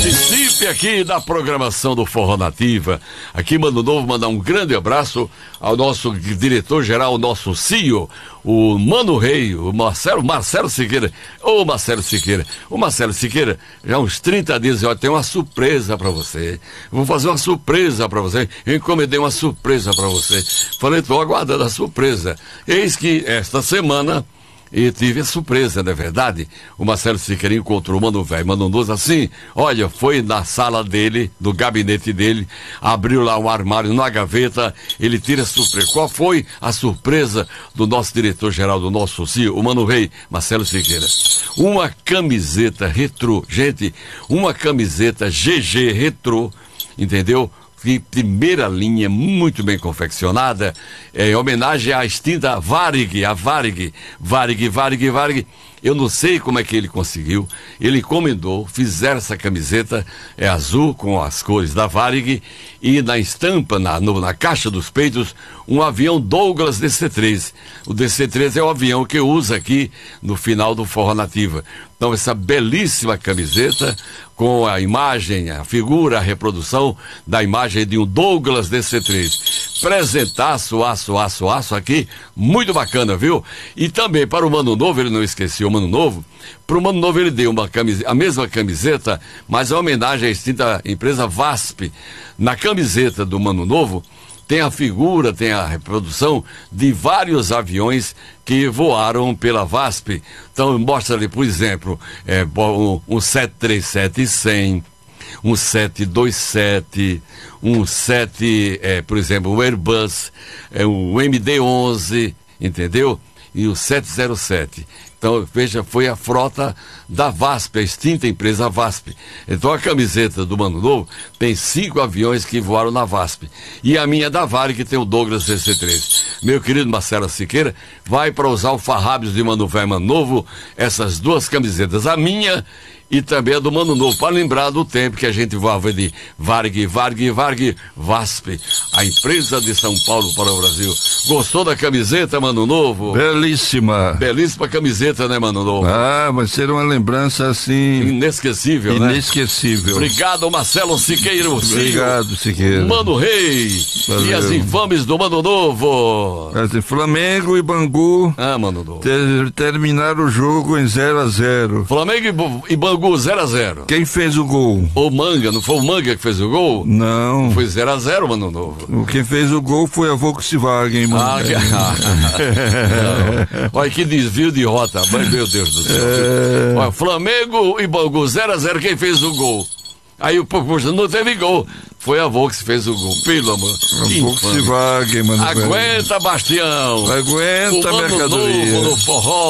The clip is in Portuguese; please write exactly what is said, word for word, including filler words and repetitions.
Participe aqui da programação do Forró Nativa. Aqui, Mano Novo, mandar um grande abraço ao nosso diretor-geral, o nosso C E O, o Mano Rei, o Marcelo, Marcelo Siqueira. Ô, Marcelo Siqueira. O Marcelo Siqueira, já há uns trinta dias, eu tenho uma surpresa pra você. Vou fazer uma surpresa pra você. Eu encomendei uma surpresa pra você. Falei, tô aguardando a surpresa. Eis que esta semana e tive a surpresa, não é verdade? O Marcelo Siqueira encontrou o Mano Velho, Mano Novo, assim, olha, foi na sala dele, do gabinete dele, abriu lá um armário na gaveta, ele tira a surpresa. Qual foi a surpresa do nosso diretor-geral, do nosso C E O, o Mano Rei, Marcelo Siqueira? Uma camiseta retrô, gente, uma camiseta G G retrô, entendeu? De primeira linha, muito bem confeccionada, é, em homenagem à extinta Varig, a Varig, Varig, Varig, Varig. Eu não sei como é que ele conseguiu, ele encomendou, fizeram essa camiseta, é azul com as cores da Varig, e na estampa, na, no, na caixa dos peitos, um avião Douglas D C três. O D C três é o avião que eu uso aqui no final do Forró Nativa. Então, essa belíssima camiseta com a imagem, a figura, a reprodução da imagem de um Douglas D C três. Presentaço, aço, aço, aço aqui, muito bacana, viu? E também para o Mano Novo, ele não esqueceu o Mano Novo, para o Mano Novo ele deu uma camiseta, a mesma camiseta, mas a homenagem à extinta empresa VASP. Na camiseta do Mano Novo tem a figura, tem a reprodução de vários aviões que voaram pela VASP. Então mostra ali, por exemplo, é, um, um sete três sete cem, um sete dois sete, um sete, é, por exemplo, um Airbus, é, um M D onze, entendeu? E o sete zero sete. Então, veja, foi a frota da VASP, a extinta empresa VASP. Então, a camiseta do Mano Novo tem cinco aviões que voaram na VASP. E a minha da Varig, que tem o Douglas D C três. Meu querido Marcelo Siqueira vai para usar o Farrábios de Mano Velho, Mano Novo, essas duas camisetas, a minha e também a do Mano Novo, para lembrar do tempo que a gente voava de Varig, Varig, Varig, VASP, a empresa de São Paulo para o Brasil. Gostou da camiseta, Mano Novo? Belíssima. Belíssima camiseta, né, Mano Novo? Ah, vai ser uma lembrança assim... Inesquecível, né? Inesquecível. Obrigado, Marcelo Siqueira. Obrigado, Siqueira. Mano Rei. Valeu. E as infames do Mano Novo? Flamengo e Bangu. Ah, Mano Novo. Ter, terminaram o jogo em zero a zero. Flamengo e Bangu zero a zero. Quem fez o gol? O Manga, não foi o Manga que fez o gol? Não. Foi zero a zero, Mano Novo. Quem fez o gol foi a Volkswagen, mano. Ah, que... Olha que desvio de rota, mas meu Deus do céu. É... Olha, Flamengo e Bangu zero a zero, quem fez o gol? Aí o poxa, não teve gol. Foi a Volks que fez o gol, pelo amor. A Volkswagen, mano. Aguenta, Bastião. Aguenta, o Mano mercadoria. Novo no forró.